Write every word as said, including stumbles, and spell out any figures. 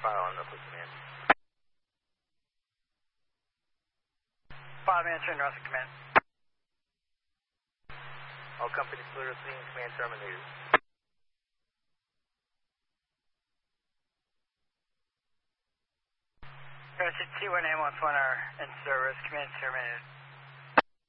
file on Norfolk Command. Five answering Norfolk Command. All companies clear to scene, command terminated. T one ambulance one are in service, command terminated.